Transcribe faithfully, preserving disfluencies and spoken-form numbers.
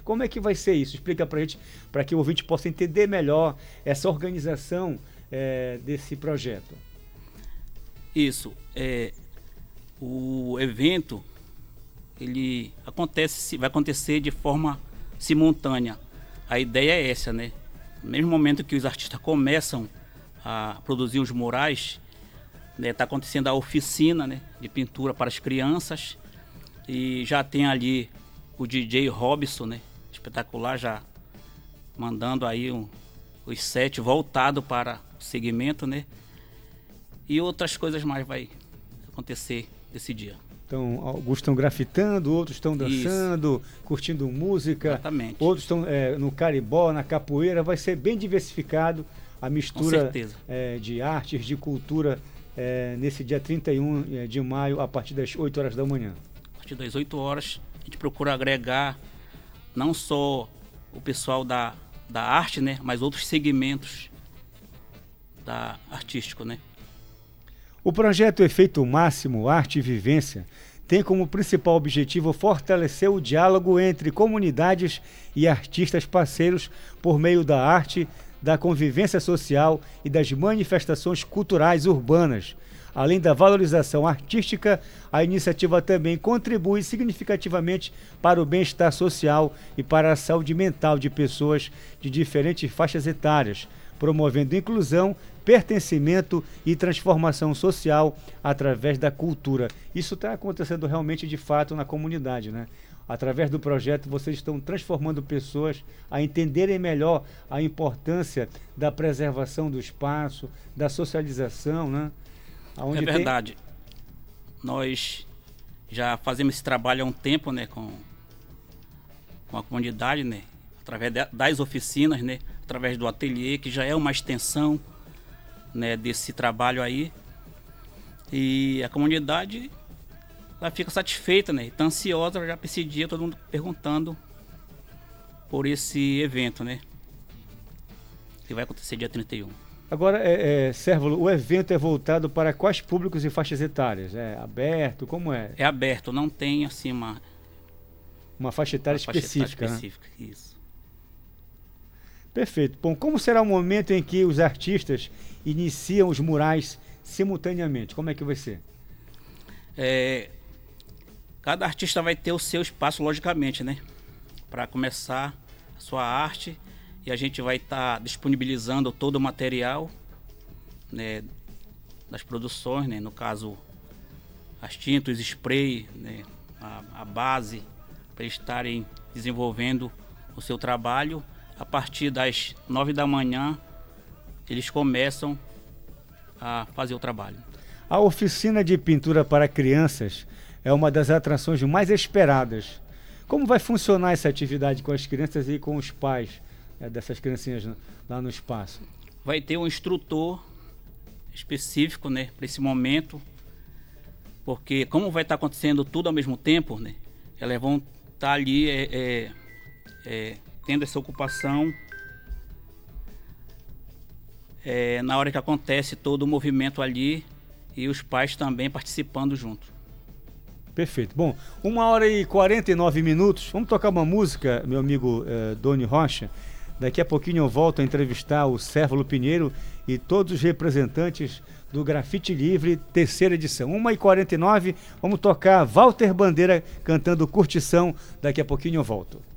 Como é que vai ser isso? Explica pra gente, para que o ouvinte possa entender melhor essa organização é, desse projeto. Isso. É, o evento, ele acontece, vai acontecer de forma simultânea. A ideia é essa, né? No mesmo momento que os artistas começam a produzir os murais, né, tá acontecendo a oficina, né, de pintura para as crianças, e já tem ali o D J Robson, né, espetacular, já mandando aí um, os sets voltado para o segmento, né, e outras coisas mais vai acontecer desse dia. Então, alguns estão grafitando, outros estão dançando, isso, curtindo música. Exatamente. Outros estão é, no carimbó, na capoeira. Vai ser bem diversificado a mistura é, de artes, de cultura, é, nesse dia trinta e um de maio, a partir das oito horas da manhã. A partir das oito horas, a gente procura agregar não só o pessoal da, da arte, né, mas outros segmentos da artístico, né? O projeto Efeito Máximo Arte e Vivência tem como principal objetivo fortalecer o diálogo entre comunidades e artistas parceiros por meio da arte, da convivência social e das manifestações culturais urbanas. Além da valorização artística, a iniciativa também contribui significativamente para o bem-estar social e para a saúde mental de pessoas de diferentes faixas etárias, promovendo inclusão, pertencimento e transformação social através da cultura. Isso está acontecendo realmente de fato na comunidade, né? Através do projeto, vocês estão transformando pessoas a entenderem melhor a importância da preservação do espaço, da socialização, né? Aonde é verdade. Tem... Nós já fazemos esse trabalho há um tempo, né, com, com a comunidade, né? Através de, das oficinas, né? Através do ateliê, que já é uma extensão, né, desse trabalho aí, e a comunidade ela fica satisfeita, né, está ansiosa já para esse dia, todo mundo perguntando por esse evento, né, que vai acontecer dia trinta e um. Agora, é, é, Cérvulo, o evento é voltado para quais públicos e faixas etárias? É aberto? Como é? É aberto, não tem assim uma... Uma faixa etária uma específica, faixa etária específica, né? Isso. Perfeito. Bom, como será o momento em que os artistas iniciam os murais simultaneamente? Como é que vai ser? É, cada artista vai ter o seu espaço, logicamente, né? Para começar a sua arte, e a gente vai estar tá disponibilizando todo o material, né, das produções, né? No caso, as tintas, spray, né? a, a base, para estarem desenvolvendo o seu trabalho. A partir das nove da manhã, eles começam a fazer o trabalho. A oficina de pintura para crianças é uma das atrações mais esperadas. Como vai funcionar essa atividade com as crianças e com os pais é, dessas criancinhas lá no espaço? Vai ter um instrutor específico, né, para esse momento, porque como vai estar acontecendo tudo ao mesmo tempo, né, elas vão estar ali é, é, é, tendo essa ocupação é, na hora que acontece todo o movimento ali, e os pais também participando junto. Perfeito. Bom, uma hora e quarenta e nove minutos. Vamos tocar uma música, meu amigo eh, Doni Rocha. Daqui a pouquinho eu volto a entrevistar o Cérvulo Pinheiro e todos os representantes do Grafite Livre, terceira edição. uma e quarenta e nove, vamos tocar Walter Bandeira cantando Curtição. Daqui a pouquinho eu volto.